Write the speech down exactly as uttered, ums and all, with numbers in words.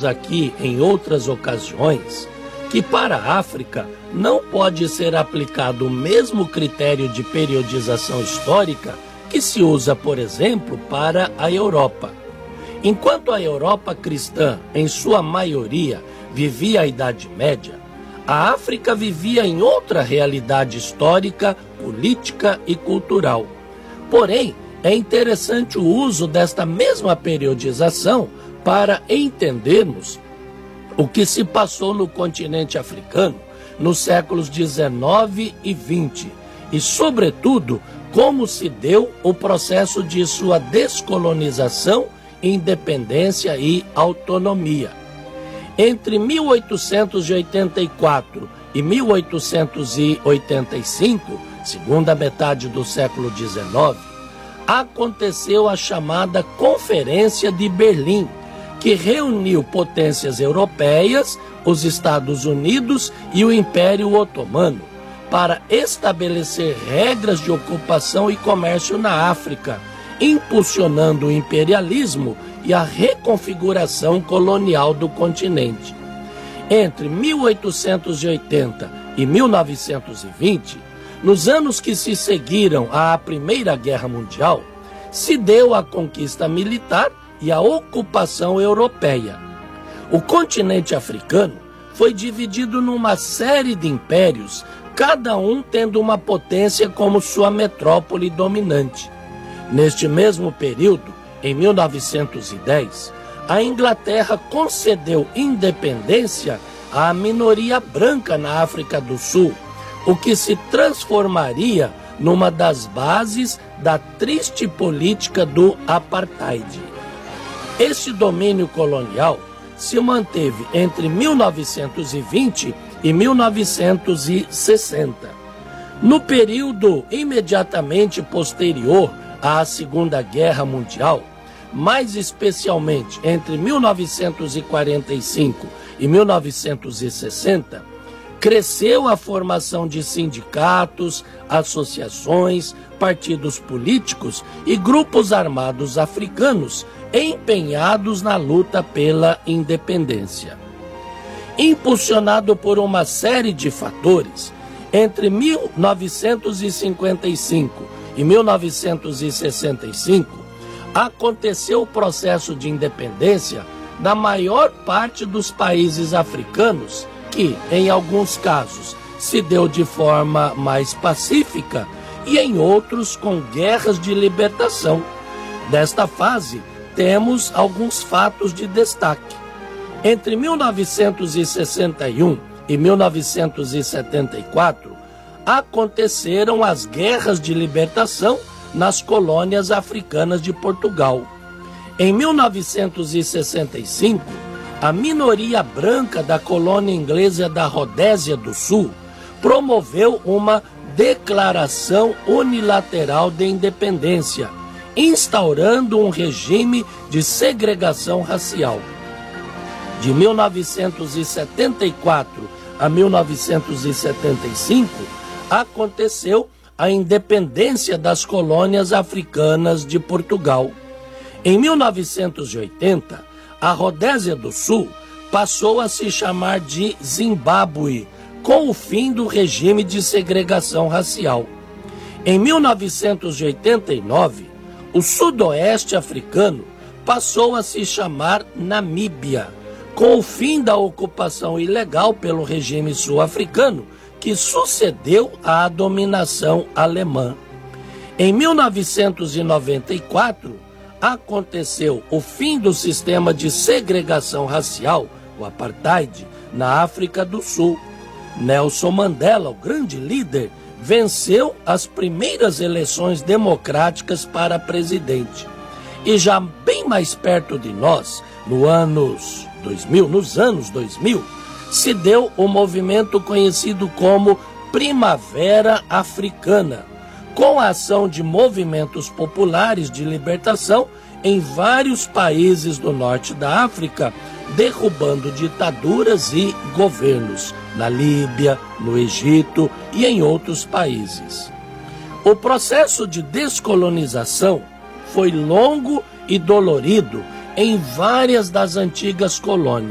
dissemos aqui em outras ocasiões que para a África não pode ser aplicado o mesmo critério de periodização histórica que se usa, por exemplo, para a Europa. Enquanto a Europa cristã, em sua maioria, vivia a Idade Média, a África vivia em outra realidade histórica, política e cultural. Porém, é interessante o uso desta mesma periodização para entendermos o que se passou no continente africano nos séculos dezenove e vinte e, sobretudo, como se deu o processo de sua descolonização, independência e autonomia. Entre mil oitocentos e oitenta e quatro e mil oitocentos e oitenta e cinco, segunda metade do século dezenove, aconteceu a chamada Conferência de Berlim, que reuniu potências europeias, os Estados Unidos e o Império Otomano, para estabelecer regras de ocupação e comércio na África, impulsionando o imperialismo e a reconfiguração colonial do continente. Entre mil oitocentos e oitenta e mil novecentos e vinte, nos anos que se seguiram à Primeira Guerra Mundial, se deu a conquista militar e a ocupação europeia. O continente africano foi dividido numa série de impérios, cada um tendo uma potência como sua metrópole dominante. Neste mesmo período, em mil novecentos e dez, a Inglaterra concedeu independência à minoria branca na África do Sul, o que se transformaria numa das bases da triste política do apartheid. Este domínio colonial se manteve entre mil novecentos e vinte e mil novecentos e sessenta. No período imediatamente posterior à Segunda Guerra Mundial, mais especialmente entre mil novecentos e quarenta e cinco e mil novecentos e sessenta, cresceu a formação de sindicatos, associações, partidos políticos e grupos armados africanos empenhados na luta pela independência. Impulsionado por uma série de fatores, entre mil novecentos e cinquenta e cinco e mil novecentos e sessenta e cinco, aconteceu o processo de independência na maior parte dos países africanos, que, em alguns casos, se deu de forma mais pacífica e em outros com guerras de libertação. Desta fase, temos alguns fatos de destaque. Entre mil novecentos e sessenta e um e mil novecentos e setenta e quatro, aconteceram as guerras de libertação nas colônias africanas de Portugal. Em mil novecentos e sessenta e cinco, a minoria branca da colônia inglesa da Rodésia do Sul promoveu uma declaração unilateral de independência, instaurando um regime de segregação racial. De mil novecentos e setenta e quatro a mil novecentos e setenta e cinco, aconteceu a independência das colônias africanas de Portugal. Em mil novecentos e oitenta, a Rodésia do Sul passou a se chamar de Zimbábue, com o fim do regime de segregação racial. Em mil novecentos e oitenta e nove, o sudoeste africano passou a se chamar Namíbia, com o fim da ocupação ilegal pelo regime sul-africano, que sucedeu à dominação alemã. Em mil novecentos e noventa e quatro, aconteceu o fim do sistema de segregação racial, o apartheid, na África do Sul. Nelson Mandela, o grande líder, venceu as primeiras eleições democráticas para presidente. E já bem mais perto de nós, no anos dois mil, nos anos dois mil, se deu o movimento conhecido como Primavera Africana, com a ação de movimentos populares de libertação em vários países do norte da África, derrubando ditaduras e governos na Líbia, no Egito e em outros países. O processo de descolonização foi longo e dolorido em várias das antigas colônias.